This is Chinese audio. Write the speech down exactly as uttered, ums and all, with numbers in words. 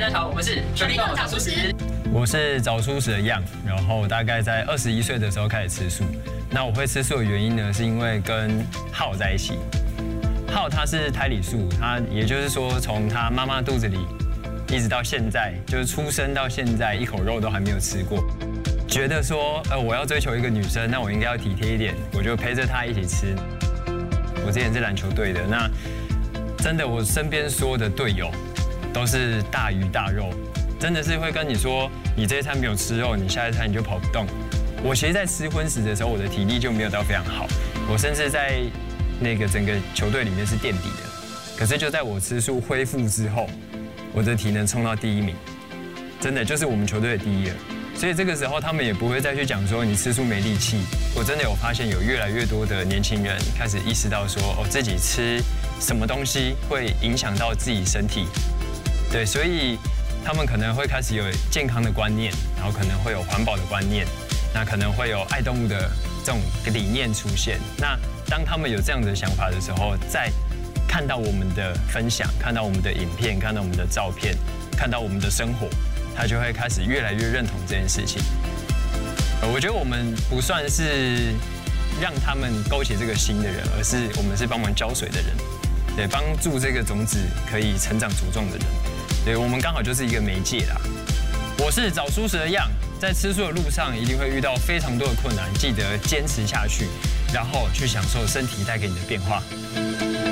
大家好，我们是全力共早熟食。 我是早熟食的样，然后大概在二十一岁的时候开始吃素。那我会吃素的原因呢，是因为跟浩在一起。浩他是胎里素，他也就是说从他妈妈肚子里一直到现在，就是出生到现在一口肉都还没有吃过。觉得说，呃，我要追求一个女生，那我应该要体贴一点，我就陪着她一起吃。我之前是篮球队的，那真的我身边所有的队友都是大鱼大肉，真的是会跟你说，你这一餐没有吃肉，你下一餐你就跑不动。我其实，在吃荤食的时候，我的体力就没有到非常好，我甚至在那个整个球队里面是垫底的。可是就在我吃素恢复之后，我的体能冲到第一名，真的就是我们球队的第一了。所以这个时候他们也不会再去讲说你吃素没力气。我真的有发现有越来越多的年轻人开始意识到说，哦，自己吃什么东西会影响到自己身体。对，所以他们可能会开始有健康的观念，然后可能会有环保的观念，那可能会有爱动物的这种理念出现。那当他们有这样的想法的时候，在看到我们的分享，看到我们的影片，看到我们的照片，看到我们的生活，他就会开始越来越认同这件事情。我觉得我们不算是让他们勾起这个心的人，而是我们是帮忙浇水的人，对，帮助这个种子可以成长茁壮的人。对，我们刚好就是一个媒介啦。我是早熟食的样，在吃素的路上一定会遇到非常多的困难，记得坚持下去，然后去享受身体带给你的变化。